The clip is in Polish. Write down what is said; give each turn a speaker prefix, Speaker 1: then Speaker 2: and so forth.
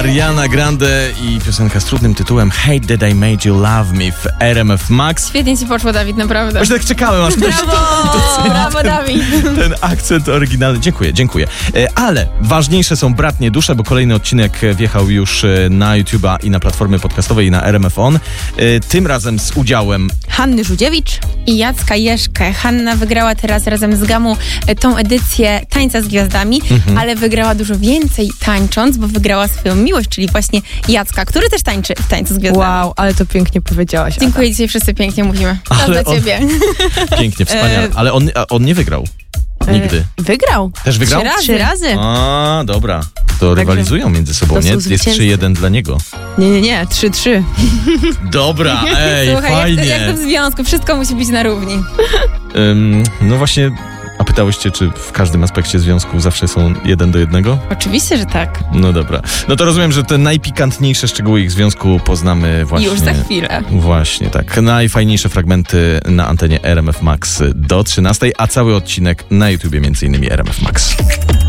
Speaker 1: Ariana Grande i piosenka z trudnym tytułem Hate That I Made You Love Me w RMF Max.
Speaker 2: Świetnie ci poszło, Dawid, naprawdę.
Speaker 1: Właśnie tak czekałem, aż ktoś
Speaker 2: Brawo, Dawid.
Speaker 1: ten akcent oryginalny. Dziękuję. Ale ważniejsze są bratnie dusze, bo kolejny odcinek wjechał już na YouTube'a i na platformy podcastowej i na RMF On. Tym razem z udziałem
Speaker 3: Hanny Żudziewicz
Speaker 2: I Jacka Jeszkę. Hanna wygrała teraz razem z Gamą tą edycję Tańca z Gwiazdami, ale wygrała dużo więcej tańcząc, bo wygrała swoją miłość, czyli właśnie Jacka, który też tańczy w Tańcu z Gwiazdami.
Speaker 3: Wow, ale to pięknie powiedziałaś.
Speaker 2: Dziękuję, dzisiaj wszyscy pięknie mówimy. To dla ciebie.
Speaker 1: Pięknie, wspaniale. Ale on nie wygrał. Nigdy.
Speaker 3: Wygrał.
Speaker 1: Też wygrał?
Speaker 3: 3 razy.
Speaker 1: A, dobra. To rywalizują między sobą,
Speaker 3: to
Speaker 1: nie?
Speaker 3: są
Speaker 1: Jest
Speaker 3: zwycięzcy.
Speaker 1: 3-1 dla niego.
Speaker 3: Nie, 3-3.
Speaker 1: Dobra,
Speaker 2: Słuchaj,
Speaker 1: fajnie.
Speaker 2: jak to w związku, wszystko musi być na równi.
Speaker 1: No właśnie, a pytałyście, czy w każdym aspekcie związku zawsze są 1:1?
Speaker 2: Oczywiście, że tak.
Speaker 1: No dobra. No to rozumiem, że te najpikantniejsze szczegóły ich związku poznamy właśnie...
Speaker 2: Już za chwilę.
Speaker 1: Właśnie, tak. Najfajniejsze fragmenty na antenie RMF Max do 13:00, a cały odcinek na YouTubie, między innymi RMF Max.